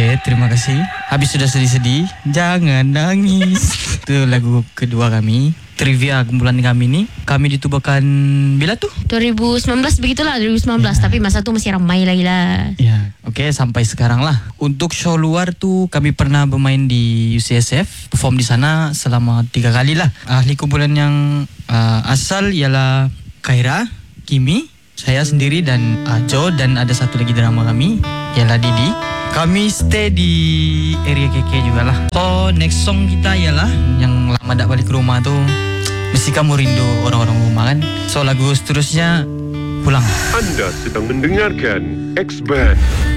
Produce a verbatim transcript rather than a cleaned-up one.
Oke, terima kasih. Habis sudah sedih-sedih, jangan nangis. Itu lagu kedua kami. Trivia kumpulan kami ni, kami ditubuhkan bila tuh? dua ribu sembilan belas begitulah, dua ribu sembilan belas. Ya. Tapi masa tu masih ramai lagi lah. Ya, oke, sampai sekarang lah. Untuk show luar tuh kami pernah bermain di U C S F, perform di sana selama tiga kali lah. Ahli kumpulan yang uh, asal ialah Kaira, Kimi, saya sendiri dan uh, Jo, dan ada satu lagi drama kami ialah Didi. Kami stay di area K K juga lah. So next song kita ialah yang lama tak balik ke rumah tuh, mesti kamu rindu orang-orang rumah kan. So lagu seterusnya Pulang. Anda sedang mendengarkan X-Band.